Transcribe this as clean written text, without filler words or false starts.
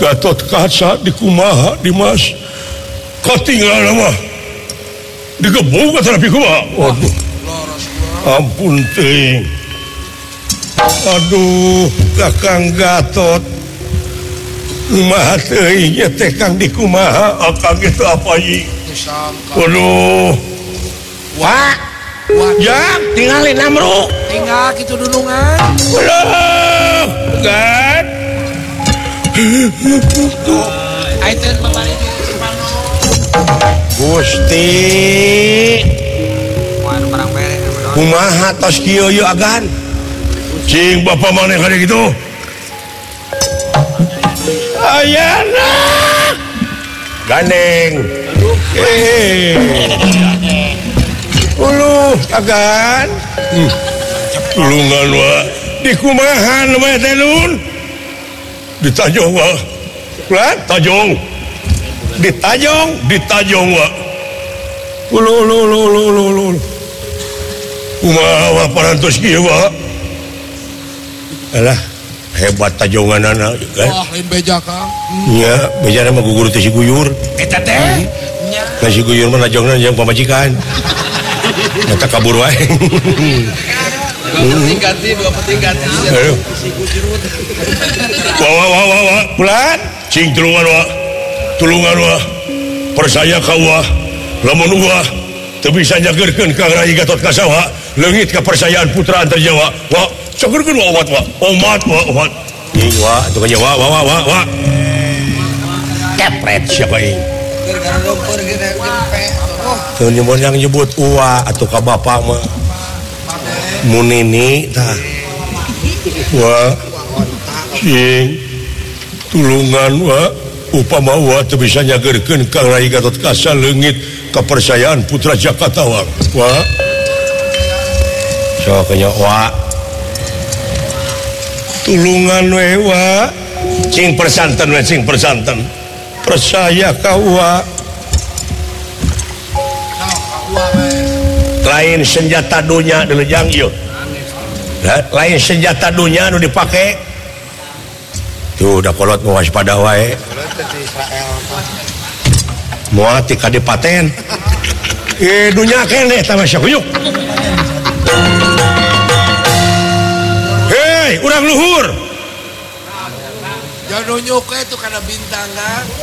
Gatot Kaca di kumaha Dimas katinggal nama digebuk tapi kumaha. Waduh, ampun teuing. Aduh, Kakang Gatot kumaha teuing nya teh Kang di kumaha akang itu apa ieu? Waduh. Wah, Ya, tinggalin Amru. tinggal gitu dulungan. Waduh, Gat. Aiten membalik Cipano. Gusti Wan barang beres. kumaha tos kieu yeuh agan cing bapa maneh kade kitu ayana gandeng uluh agan tulungan wa di kumaha namanya teh nun di Tajong wa Plat Tajong di Tajong wa uluh kumaha parantos kieu wa alah hebat tajonganana kan Wah, lain beja Kang. nya bejana mah guguru teh si Guyur Eta teh nya. nah si Guyur mah najongna yang pamajikan eta kabur wae Dua peting ganti. ayo wa pulan cing tulungan wa percaya ka wa lamun wa teu bisa nyageurkeun Kang Rai Gatot Kaca wa leungit kepercayaan putra antar Jawa wa cageurkeun wa omat wa ing wa atuh nya wa kepret siapa ing Gara-gara lumpur gitu gempe. teu nyebut yang nyebut uwa atuh ka bapa mah munini tah wa cing tulungan wa upama wa teu bisa nyageurkeun Kang Rai Gatot Kaca leungit kepercayaan putra Jakatawang wa so kanya wa tulungan we wa cing persanten percaya ka wa lain senjata dunia dulu jang ieu lain senjata dunia anu dipake tuh udah kolot mau waspada wae moal ti kadipaten dunya keneh tah masya yuk hei urang luhur Jangan nunjuk itu karena bintang kan.